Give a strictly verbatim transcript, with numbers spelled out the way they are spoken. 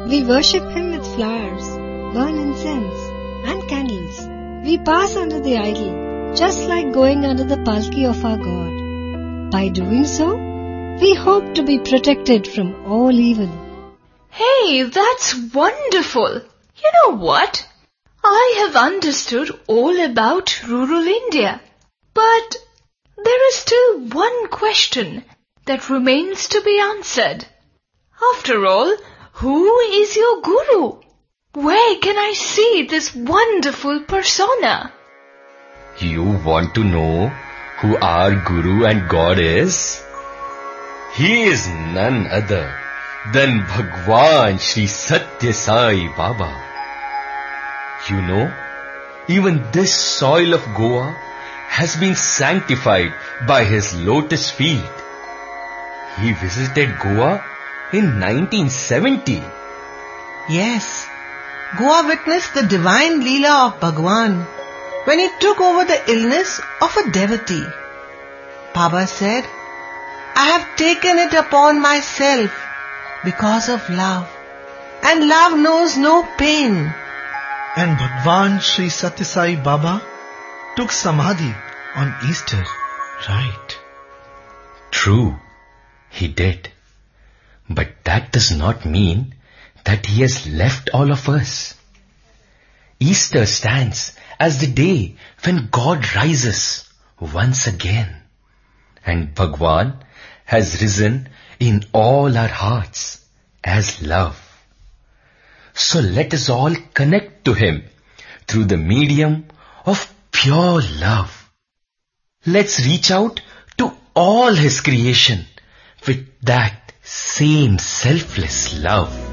We worship Him with flowers, burn incense and candles. We pass under the idol, just like going under the palki of our God. By doing so, we hope to be protected from all evil. Hey, that's wonderful! You know what? I have understood all about rural India. But there is still one question that remains to be answered. After all, who is your guru? Where can I see this wonderful persona? You want to know who our Guru and God is? He is none other than Bhagwan Shri Satya Sai Baba. You know, even this soil of Goa has been sanctified by his lotus feet. He visited Goa in nineteen seventy. Yes, Goa witnessed the divine Leela of Bhagwan when he took over the illness of a devotee. Baba said, I have taken it upon myself because of love, and love knows no pain. And Bhagwan Shri Satya Sai Baba took Samadhi on Easter, right? True, he did. But that does not mean that he has left all of us. Easter stands as the day when God rises once again. And Bhagwan has risen in all our hearts as love. So let us all connect to Him through the medium of pure love. Let's reach out to all His creation with that same selfless love.